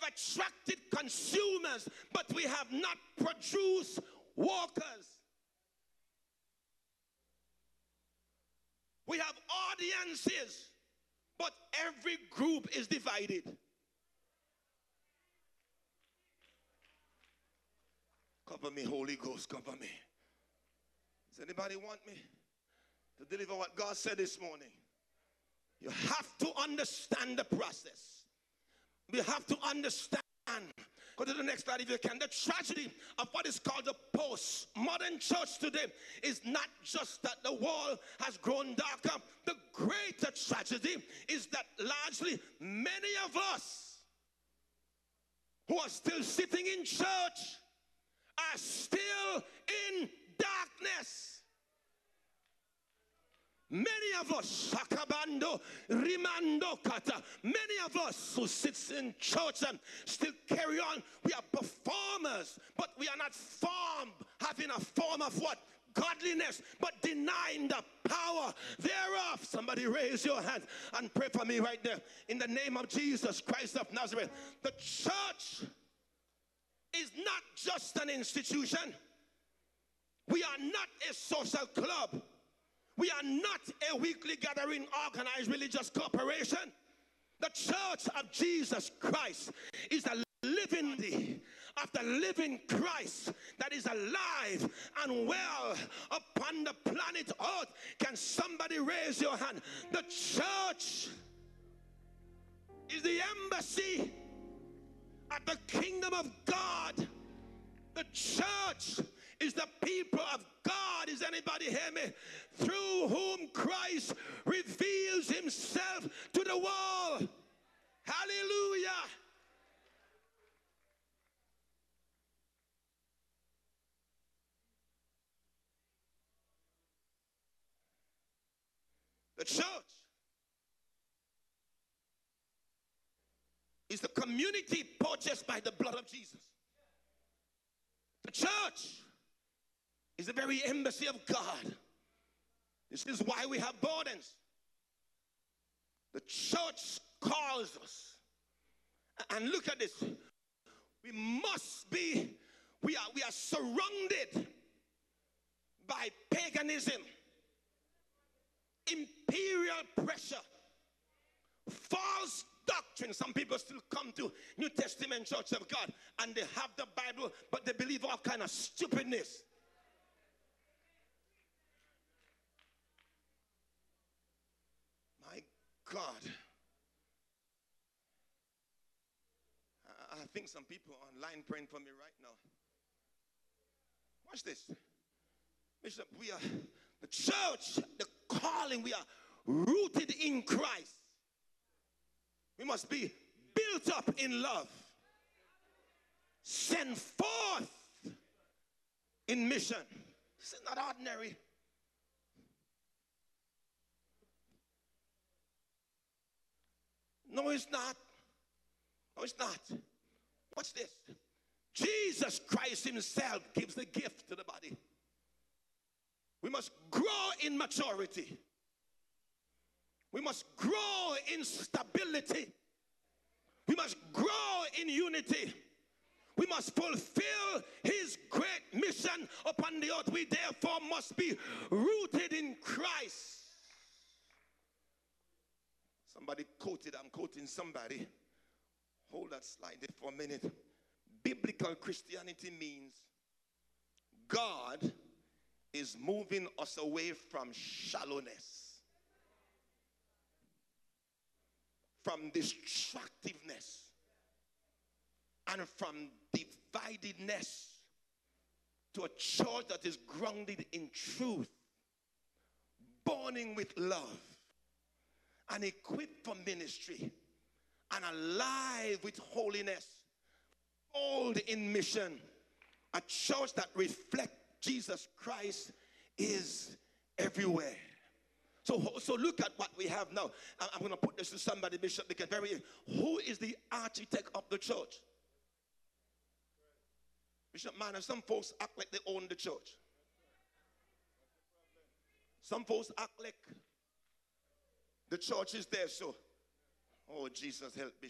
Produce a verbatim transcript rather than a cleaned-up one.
attracted consumers, but we have not produced workers. We have audiences, but every group is divided. Cover me, Holy Ghost, cover me. Does anybody want me to deliver what God said this morning? You have to understand the process. You have to understand. Go to the next slide if you can. The tragedy of what is called the post-modern church today is not just that the world has grown darker. The greater tragedy is that largely many of us who are still sitting in church are still in darkness. Many of us, Shakabando, Rimando Kata, many of us who sits in church and still carry on, we are performers, but we are not formed, having a form of what? Godliness, but denying the power thereof. Somebody raise your hand and pray for me right there. In the name of Jesus Christ of Nazareth. The church is not just an institution. We are not a social club. We are not a weekly gathering organized religious corporation. The church of Jesus Christ is a living body of the living Christ that is alive and well upon the planet Earth. Can somebody raise your hand? The church is the embassy of the kingdom of God. The church is the people of God. Is anybody hear me? Through whom Christ reveals himself to the world. Hallelujah. The church is the community purchased by the blood of Jesus. The church is the very embassy of God. This is why we have burdens. The church calls us. And look at this. We must be, we are, we are surrounded by paganism, imperial pressure, false doctrine. Some people still come to New Testament Church of God and they have the Bible, but they believe all kind of stupidness. My God. I think some people are online praying for me right now. Watch this. Bishop, we are the church, the calling, we are rooted in Christ. We must be built up in love. Sent forth in mission. This is not ordinary. No, it's not. No, it's not. Watch this. Jesus Christ himself gives the gift to the body. We must grow in maturity. We must grow in stability. We must grow in unity. We must fulfill his great mission upon the earth. We therefore must be rooted in Christ. Somebody quoted, I'm quoting somebody. Hold that slide there for a minute. Biblical Christianity means God is moving us away from shallowness, from destructiveness, and from dividedness to a church that is grounded in truth, burning with love, and equipped for ministry, and alive with holiness, old in mission. A church that reflects Jesus Christ is everywhere. So, so look at what we have now. I'm going to put this to somebody, Bishop, because very, who is the architect of the church? Bishop Manor, some folks act like they own the church. Some folks act like the church is there, so, oh, Jesus help me.